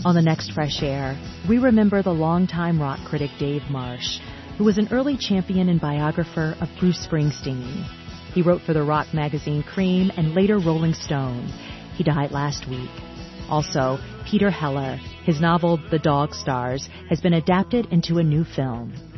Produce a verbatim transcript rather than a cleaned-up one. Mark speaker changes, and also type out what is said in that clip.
Speaker 1: On the next Fresh Air, we remember the longtime rock critic Dave Marsh, who was an early champion and biographer of Bruce Springsteen. He wrote for the rock magazine Cream and later Rolling Stone. He died last week. Also, Peter Heller, his novel The Dog Stars, has been adapted into a new film.